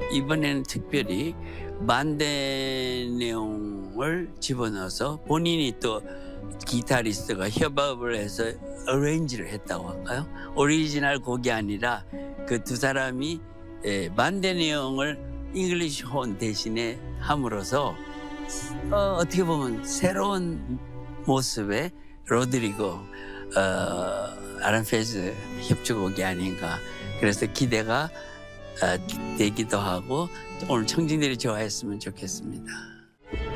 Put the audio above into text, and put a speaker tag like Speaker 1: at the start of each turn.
Speaker 1: 이번에는 특별히 만대 내용을 집어넣어서 본인이 또 기타리스트가 협업을 해서 어레인지를 했다고 할까요? 오리지널 곡이 아니라 그 두 사람이 만대 내용을 잉글리시 혼 대신에 함으로써 어떻게 보면 새로운 모습의 로드리고 아란 페이스 협주곡이 아닌가. 그래서 기대가 되기도 하고 오늘 청중들이 좋아했으면 좋겠습니다.